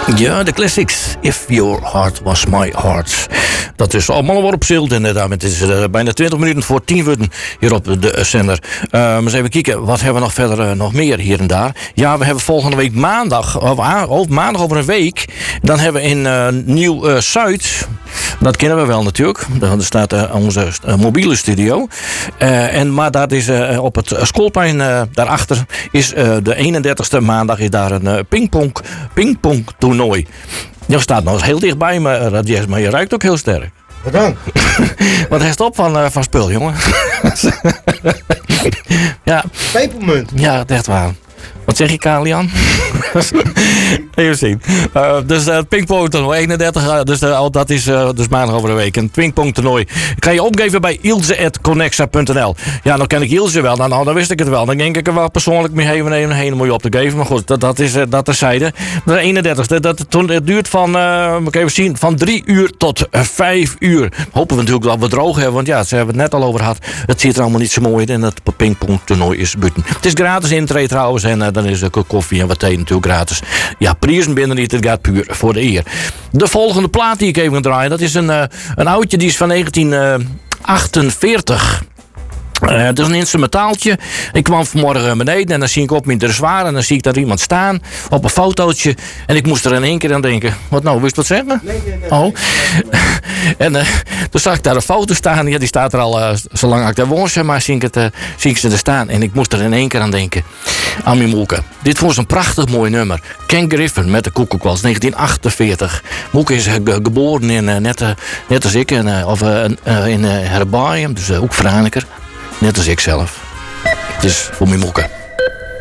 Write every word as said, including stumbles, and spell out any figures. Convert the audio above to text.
Ja, de classics. If Your Heart Was My Heart. Dat is allemaal weer op zilt. En uh, het is uh, bijna twintig minuten voor tien minuten hier op de, de zender. Uh, maar eens even kijken, wat hebben we nog verder uh, nog meer hier en daar? Ja, we hebben volgende week maandag, of, of maandag over een week, dan hebben we in uh, Nieuw-Zuid, dat kennen we wel natuurlijk, daar staat uh, onze uh, mobiele studio. Uh, en, maar dat is uh, op het schoolplein uh, daarachter is uh, de eenendertigste maandag is daar een uh, pingpong, pingpong toernooi. Je staat nog eens heel dichtbij, maar, uh, maar je ruikt ook heel sterk. Wat dan? Wat heeft op van, uh, van spul, jongen? Ja. Pepermunt. Ja, echt waar. Wat zeg je, Kalian? Even zien. Uh, dus het uh, pingpongtoernooi eenendertig, uh, dus uh, dat is uh, dus maandag over een week. Een pingpongtoernooi. Ik ga je opgeven bij ilse at connexa punt n l. Ja, dan ken ik Ilse wel. Nou, dan wist ik het wel. Dan denk ik er wel persoonlijk mee even een hele mooie op te geven. Maar goed, dat, dat is uh, dat terzijde. De eenendertigste, dat, dat, het duurt van, uh, moet ik even zien, van drie uur tot uh, vijf uur. Hopen we natuurlijk dat we droog hebben, want ja, ze hebben het net al over gehad. Het ziet er allemaal niet zo mooi uit en het pingpongtoernooi is buiten. Het is gratis intree trouwens en uh, dan is er koffie en wat thee natuurlijk gratis. Ja, prijzen binnen niet, het gaat puur voor de eer. De volgende plaat die ik even ga draaien, dat is een, uh, een oudje, die is van negentien achtenveertig. Uh, het is een instrumentaaltje. Ik kwam vanmorgen beneden en dan zie ik op mijn dressoir en dan zie ik daar iemand staan op een fotootje. En ik moest er in één keer aan denken. Wat nou, wist je wat zeggen? Nee, nee, nee. Oh. En uh, toen zag ik daar een foto staan. Ja, die staat er al uh, zolang ik daar woon, zeg maar, zie ik, het, uh, zie ik ze er staan. En ik moest er in één keer aan denken. Aan mijn moeke. Dit was een prachtig mooi nummer. Ken Griffin met de Koekoekwals, negentien achtenveertig. Moeke is uh, geboren in, uh, net, uh, net als ik, in, uh, of, uh, uh, in uh, Herbium, dus uh, ook Franeker. Net als ik zelf. Dus voor mijn mokken.